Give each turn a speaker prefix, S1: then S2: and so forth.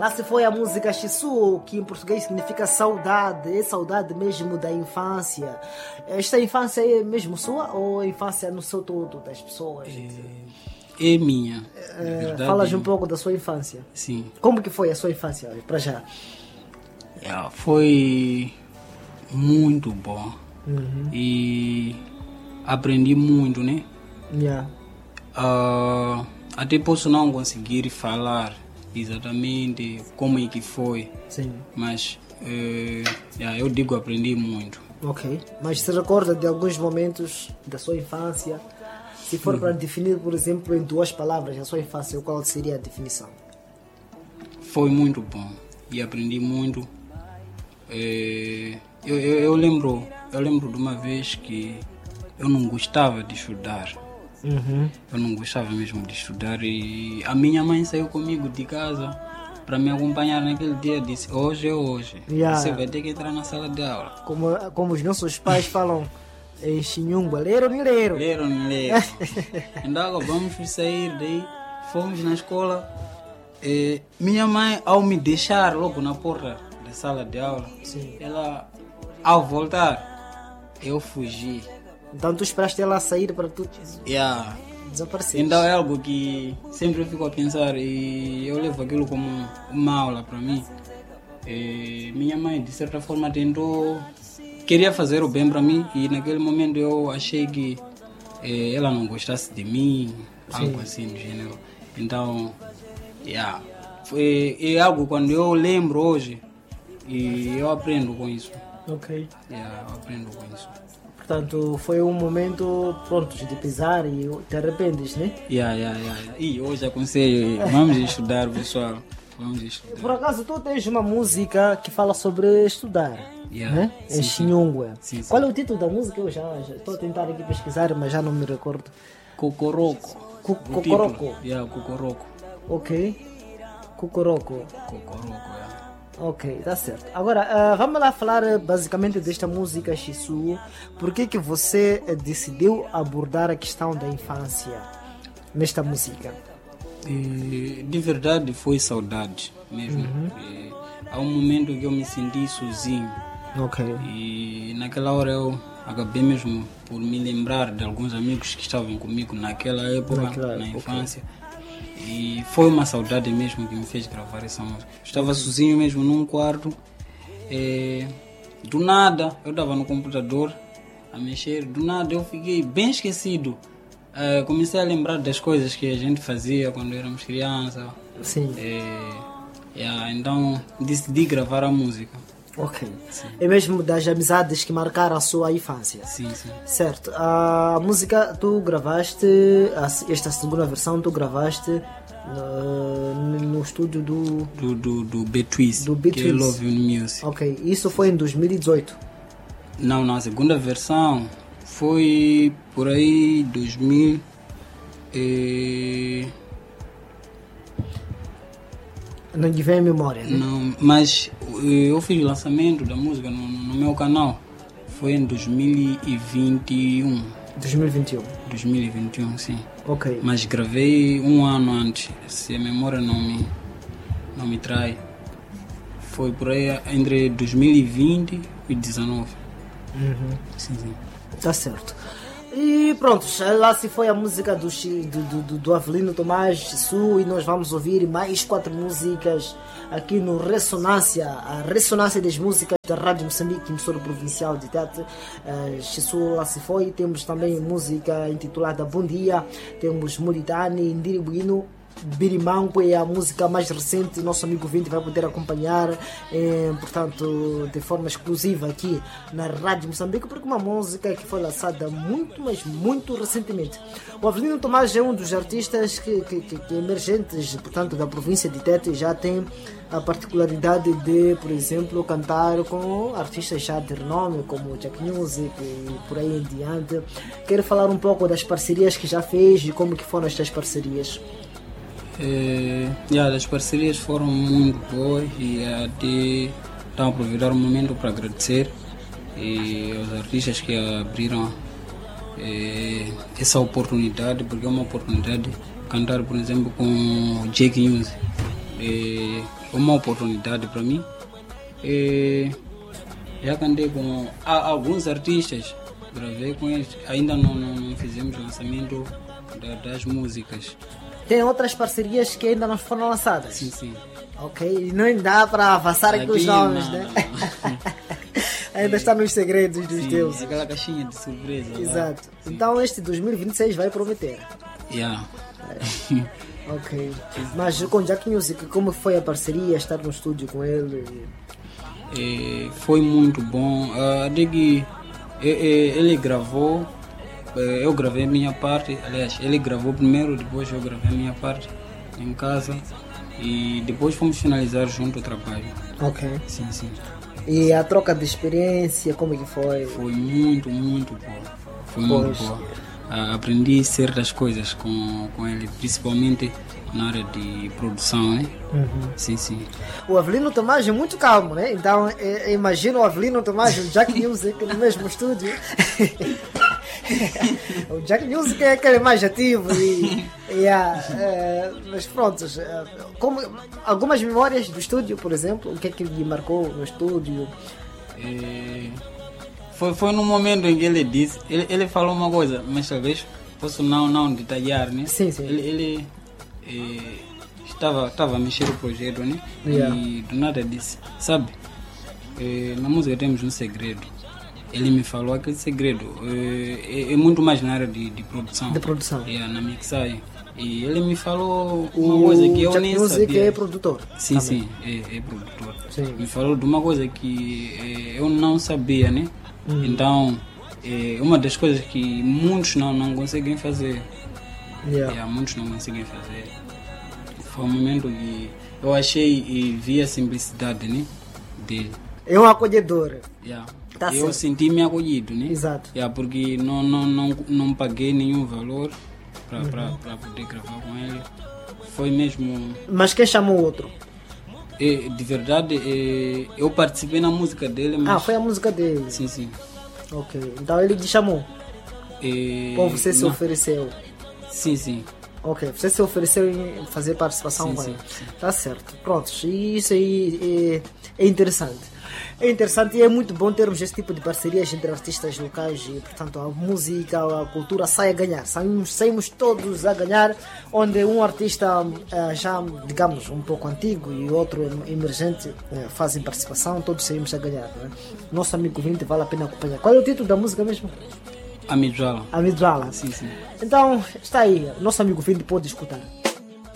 S1: Lá se foi a música Shisu, que em português significa saudade, é saudade mesmo da infância. Esta infância é mesmo sua ou a infância no seu todo das pessoas?
S2: É minha. Verdade,
S1: falas um pouco da sua infância.
S2: Sim.
S1: Como que foi a sua infância, para já?
S2: Foi muito bom. E aprendi muito, né?
S1: Yeah.
S2: Até posso não conseguir falar exatamente como é que foi.
S1: Sim.
S2: Mas eu digo aprendi muito.
S1: Ok. Mas se recorda de alguns momentos da sua infância? Se for para definir, por exemplo, em 2 palavras a sua infância, qual seria a definição?
S2: Foi muito bom e aprendi muito. Eu lembro de uma vez que eu não gostava de estudar. Eu não gostava mesmo de estudar e a minha mãe saiu comigo de casa para me acompanhar naquele dia. Disse: hoje é hoje, você vai ter que entrar na sala de aula.
S1: Como os nossos pais falam em Xinhungua, lero ni lero.
S2: Lero ni lero. Então vamos sair, daí fomos na escola. Minha mãe, ao me deixar logo na porta da sala de aula, ela, ao voltar, eu fugi.
S1: Então tu esperaste ela sair para tu desaparecer.
S2: Então é algo que sempre eu fico a pensar e eu levo aquilo como uma aula para mim. Minha mãe, de certa forma, queria fazer o bem para mim e naquele momento eu achei que ela não gostasse de mim, algo assim do gênero. Então, é algo quando eu lembro hoje e eu aprendo com isso.
S1: Ok.
S2: Eu aprendo com isso.
S1: Portanto, foi um momento pronto de pisar e te arrependes, né?
S2: E hoje aconselho, vamos estudar, pessoal. Vamos estudar.
S1: Por acaso, tu tens uma música que fala sobre estudar, né? Em Xinhungua. Qual é o título da música? Eu já estou a tentar aqui pesquisar, mas já não me recordo.
S2: Cocoroco.
S1: Cocoroco.
S2: Cocoroco.
S1: Ok. Cocoroco.
S2: Cocoroco,
S1: Ok, tá certo. Agora, vamos lá falar basicamente desta música Shisu. Por que você decidiu abordar a questão da infância nesta música?
S2: De verdade foi saudade mesmo. Há um momento que eu me senti sozinho.
S1: Ok.
S2: E naquela hora eu acabei mesmo por me lembrar de alguns amigos que estavam comigo naquela época, na infância. E foi uma saudade mesmo que me fez gravar essa música. Estava sozinho mesmo num quarto. Do nada, eu estava no computador a mexer. Do nada eu fiquei bem esquecido. Comecei a lembrar das coisas que a gente fazia quando éramos crianças.
S1: Sim.
S2: Então decidi gravar a música.
S1: Ok. Sim. É mesmo das amizades que marcaram a sua infância.
S2: Sim.
S1: Certo. A música tu gravaste, esta segunda versão tu gravaste no estúdio
S2: do B-Twist, que é Love You Music.
S1: Ok. Isso foi em 2018?
S2: Não, a segunda versão foi por aí 2000.
S1: Não lhe vem a memória, né?
S2: Não, mas eu fiz o lançamento da música no meu canal. Foi em 2021. 2021, sim.
S1: Ok.
S2: Mas gravei um ano antes, se a memória não me trai. Foi por aí entre 2020 e 2019. Sim.
S1: Tá certo. E pronto, lá se foi a música do Avelino Tomás Shisu e nós vamos ouvir mais 4 músicas aqui no Ressonância, a Ressonância das Músicas da Rádio Moçambique, emissora provincial de Tete. Shisu lá se foi, temos também música intitulada Bom Dia, temos Mulitani, Indiribuino, Birimanco é a música mais recente, nosso amigo Vinte vai poder acompanhar, portanto, de forma exclusiva aqui na Rádio Moçambique, porque uma música que foi lançada muito recentemente. O Avelino Tomás é um dos artistas que emergentes, portanto, da província de Tete, já tem a particularidade de, por exemplo, cantar com artistas já de renome, como Jack Music e por aí em diante. Quero falar um pouco das parcerias que já fez e como que foram estas parcerias.
S2: As parcerias foram muito boas e até estão a aproveitar o momento para agradecer aos artistas que abriram essa oportunidade, porque é uma oportunidade de cantar, por exemplo, com o Jack Music. é uma oportunidade para mim. Já cantei com alguns artistas, gravei com eles, ainda não fizemos lançamento das músicas.
S1: Tem outras parcerias que ainda não foram lançadas?
S2: Sim.
S1: Ok, não dá para avançar aqui os nomes, né? Ainda está nos segredos dos deuses.
S2: Aquela caixinha de surpresa.
S1: Exato. Então este 2026 vai prometer.
S2: Yeah.
S1: Ok. Mas com Jack Music, como foi a parceria, estar no estúdio com ele?
S2: Foi muito bom. Até que ele gravou, eu gravei a minha parte. Aliás, ele gravou primeiro, depois eu gravei a minha parte em casa. E depois fomos finalizar junto o trabalho.
S1: Ok.
S2: Sim.
S1: E a troca de experiência, como é que foi?
S2: Foi muito boa. Foi muito boa. Aprendi certas coisas com ele, principalmente na área de produção, né? Sim.
S1: O Avelino Tomás é muito calmo, né? Então, imagina o Avelino Tomás e o Jack Music no mesmo estúdio. O Jack Music é aquele mais ativo mas pronto, como algumas memórias do estúdio, por exemplo, o que é que lhe marcou no estúdio?
S2: Foi num momento em que ele disse, ele falou uma coisa, mas talvez posso não detalhar, né?
S1: Sim.
S2: Ele estava a mexer o projeto, né?
S1: Yeah.
S2: E do nada disse, sabe, na música temos um segredo. Ele me falou aquele segredo, é muito mais na área de produção.
S1: De produção.
S2: Na mixagem. E ele me falou uma coisa que eu nem sabia.
S1: Que é produtor.
S2: Sim, é produtor.
S1: Sim.
S2: Me falou de uma coisa que eu não sabia, né? Então, uma das coisas que muitos não conseguem fazer. Muitos não conseguem fazer. Foi um momento que eu achei e vi a simplicidade, né, dele.
S1: É um acolhedor. Tá
S2: eu senti-me acolhido, né?
S1: Exato.
S2: Porque não paguei nenhum valor para poder gravar com ele. Foi mesmo...
S1: Mas quem chamou o outro?
S2: De verdade, eu participei na música dele, mas...
S1: foi a música dele?
S2: Sim.
S1: Ok, então ele te chamou? Ou você se ofereceu?
S2: Sim.
S1: Ok, você se ofereceu em fazer participação com ele?
S2: Sim.
S1: Tá certo, pronto, isso aí é interessante. É interessante e é muito bom termos esse tipo de parcerias entre artistas locais e, portanto, a música, a cultura sai a ganhar. Saímos todos a ganhar, onde um artista já, digamos, um pouco antigo e outro emergente fazem participação, todos saímos a ganhar. Né? Nosso amigo Vinte vale a pena acompanhar. Qual é o título da música mesmo?
S2: Amidrala.
S1: Amidrala.
S2: Sim.
S1: Então, está aí. Nosso amigo Vinte pode escutar.